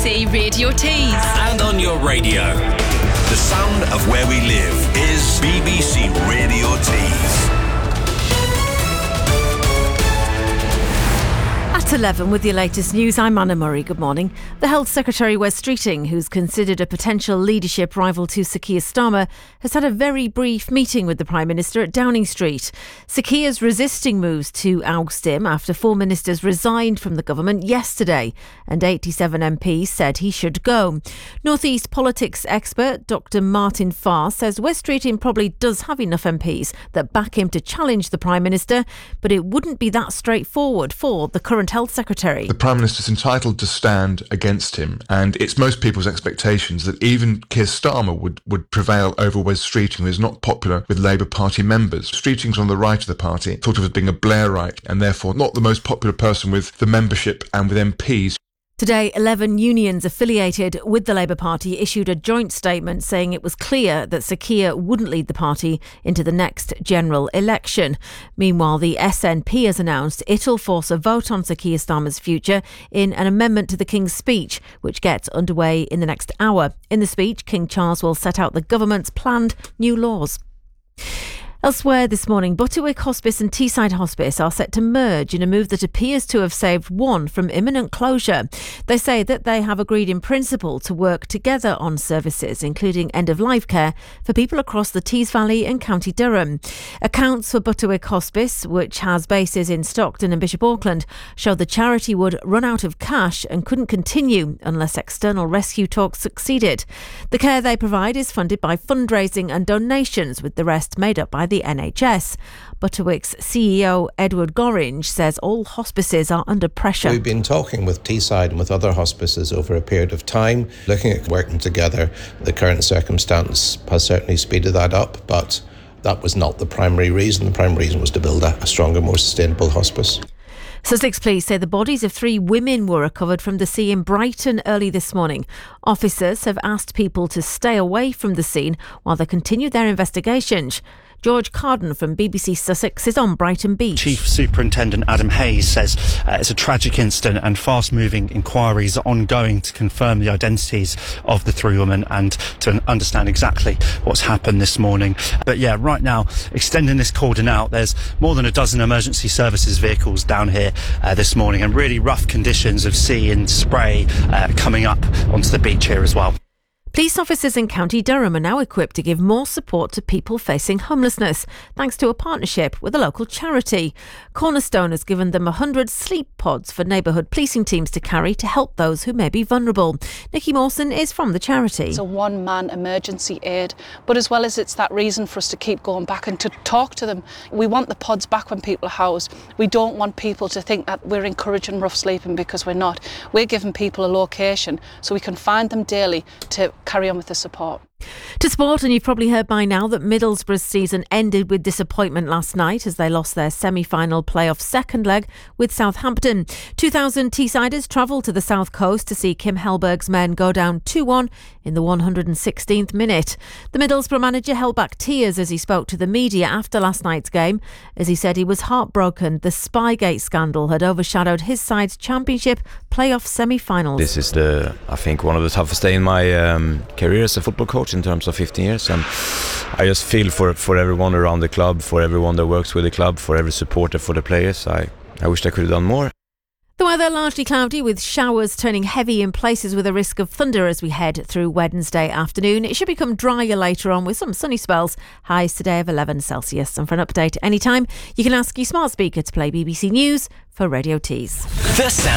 BBC Radio Tees. And on your radio. The sound of where we live is BBC Radio Tees. At 11 with your latest news, I'm Anna Murray. Good morning. The Health Secretary Wes Streeting, who's considered a potential leadership rival to Sir Keir Starmer, has had a very brief meeting with the Prime Minister at Downing Street. Sir Keir's resisting moves to oust him after 4 ministers resigned from the government yesterday, and 87 MPs said he should go. North East politics expert Dr Martin Farr says Wes Streeting probably does have enough MPs that back him to challenge the Prime Minister, but it wouldn't be that straightforward for the current Health Secretary. The Prime Minister's entitled to stand against him, and it's most people's expectations that even Keir Starmer would prevail over Wes Streeting, who is not popular with Labour Party members. Streeting's on the right of the party, thought of as being a Blairite, and therefore not the most popular person with the membership and with MPs. Today, 11 unions affiliated with the Labour Party issued a joint statement saying it was clear that Sir Keir wouldn't lead the party into the next general election. Meanwhile, the SNP has announced it'll force a vote on Sir Keir Starmer's future in an amendment to the King's speech, which gets underway in the next hour. In the speech, King Charles will set out the government's planned new laws. Elsewhere this morning, Butterwick Hospice and Teesside Hospice are set to merge in a move that appears to have saved one from imminent closure. They say that they have agreed in principle to work together on services, including end-of-life care for people across the Tees Valley and County Durham. Accounts for Butterwick Hospice, which has bases in Stockton and Bishop Auckland, show the charity would run out of cash and couldn't continue unless external rescue talks succeeded. The care they provide is funded by fundraising and donations, with the rest made up by the NHS. Butterwick's CEO Edward Gorringe says all hospices are under pressure. We've been talking with Teesside and with other hospices over a period of time, looking at working together. The current circumstance has certainly speeded that up, but that was not the primary reason. The primary reason was to build a stronger, more sustainable hospice. Sussex Police say the bodies of 3 women were recovered from the sea in Brighton early this morning. Officers have asked people to stay away from the scene while they continue their investigations. George Carden from BBC Sussex is on Brighton Beach. Chief Superintendent Adam Hayes says it's a tragic incident and fast-moving inquiries are ongoing to confirm the identities of the 3 women and to understand exactly what's happened this morning. But yeah, right now, extending this cordon out, there's more than a dozen emergency services vehicles down here this morning, and really rough conditions of sea and spray coming up onto the beach here as well. Police officers in County Durham are now equipped to give more support to people facing homelessness, thanks to a partnership with a local charity. Cornerstone has given them 100 sleep pods for neighbourhood policing teams to carry to help those who may be vulnerable. Nikki Mawson is from the charity. It's a one-man emergency aid, but as well as it's that reason for us to keep going back and to talk to them. We want the pods back when people are housed. We don't want people to think that we're encouraging rough sleeping, because we're not. We're giving people a location so we can find them daily to carry on with the support. To sport, and you've probably heard by now that Middlesbrough's season ended with disappointment last night as they lost their semi-final playoff second leg with Southampton. 2,000 Teessiders travelled to the south coast to see Kim Hellberg's men go down 2-1 in the 116th minute. The Middlesbrough manager held back tears as he spoke to the media after last night's game, as he said he was heartbroken the Spygate scandal had overshadowed his side's championship playoff semi-finals. This is I think one of the toughest days in my career as a football coach in terms of 15 years, and I just feel for everyone around the club, for everyone that works with the club, for every supporter, for the players. I wish I could have done more. The weather largely cloudy with showers turning heavy in places with a risk of thunder as we head through Wednesday afternoon. It should become drier later on with some sunny spells. Highs today of 11 Celsius. And for an update anytime, you can ask your smart speaker to play BBC News for Radio Tees. The sound